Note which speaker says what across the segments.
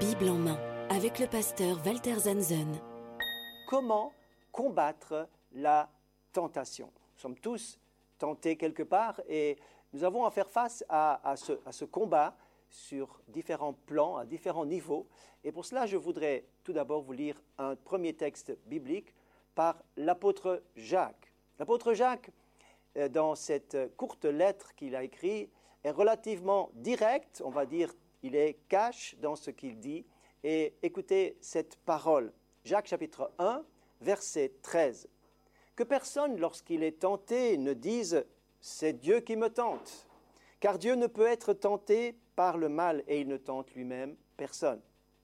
Speaker 1: Bible en main, avec le pasteur Walter Zanzen.
Speaker 2: Comment combattre la tentation? Nous sommes tous tentés quelque part et nous avons à faire face à ce combat sur différents plans, à différents niveaux. Et pour cela, je voudrais tout d'abord vous lire un premier texte biblique par l'apôtre Jacques. L'apôtre Jacques, dans cette courte lettre qu'il a écrite, est relativement direct, on va dire, il est cash dans ce qu'il dit. Et écoutez cette parole. Jacques chapitre 1, verset 13. Que personne, lorsqu'il est tenté, ne dise « c'est Dieu qui me tente », car Dieu ne peut être tenté par le mal et il ne tente lui-même personne.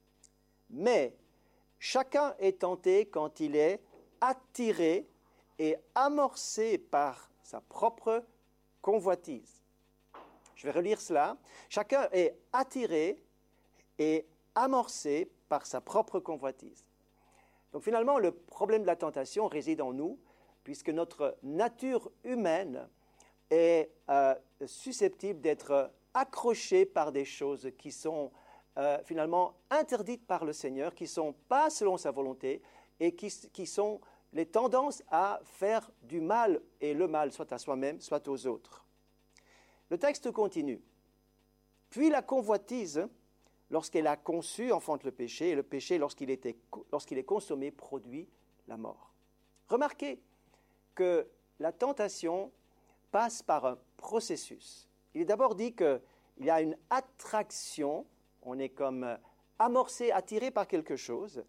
Speaker 2: Mais chacun est tenté quand il est attiré et amorcé par sa propre convoitise. Je vais relire cela. Chacun est attiré et amorcé par sa propre convoitise. Donc finalement, le problème de la tentation réside en nous, puisque notre nature humaine est susceptible d'être accrochée par des choses qui sont finalement interdites par le Seigneur, qui ne sont pas selon sa volonté et qui sont les tendances à faire du mal, et le mal soit à soi-même, soit aux autres. Le texte continue. Puis la convoitise, lorsqu'elle a conçu, enfante le péché, et le péché, lorsqu'il est consommé, produit la mort. Remarquez que la tentation passe par un processus. Il est d'abord dit qu'il y a une attraction, on est comme amorcé, attiré par quelque chose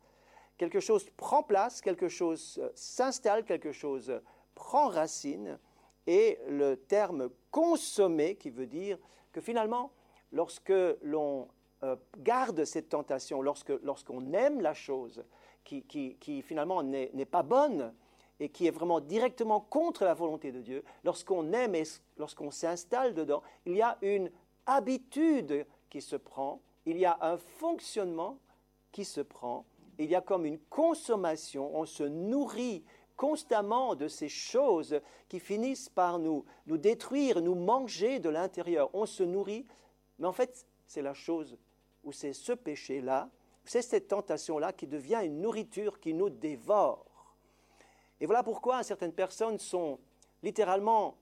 Speaker 2: prend place, quelque chose s'installe, quelque chose prend racine, et le terme « consommer » qui veut dire que finalement, lorsque l'on garde cette tentation, lorsqu'on aime la chose qui finalement n'est pas bonne et qui est vraiment directement contre la volonté de Dieu, lorsqu'on aime et lorsqu'on s'installe dedans, il y a une habitude qui se prend, il y a un fonctionnement qui se prend, il y a comme une consommation, on se nourrit constamment de ces choses qui finissent par nous détruire, nous manger de l'intérieur. On se nourrit, mais en fait, c'est la chose où c'est ce péché-là, c'est cette tentation-là qui devient une nourriture qui nous dévore. Et voilà pourquoi certaines personnes sont littéralement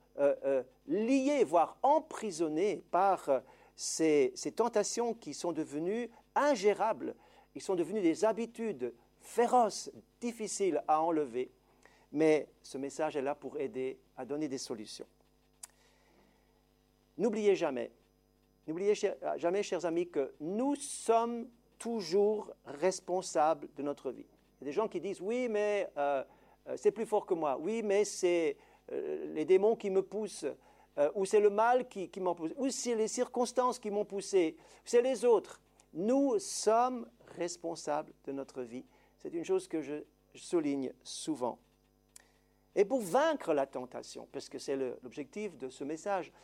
Speaker 2: liées, voire emprisonnées par ces tentations qui sont devenues ingérables. Ils sont devenus des habitudes féroces, difficiles à enlever. Mais ce message est là pour aider à donner des solutions. N'oubliez jamais, chers amis, que nous sommes toujours responsables de notre vie. Il y a des gens qui disent « oui, mais c'est plus fort que moi. Oui, mais c'est les démons qui me poussent. Ou c'est le mal qui m'en pousse. Ou c'est les circonstances qui m'ont poussé. C'est les autres. » Nous sommes responsables de notre vie. C'est une chose que je souligne souvent. Et pour vaincre la tentation, parce que c'est l'objectif de ce message,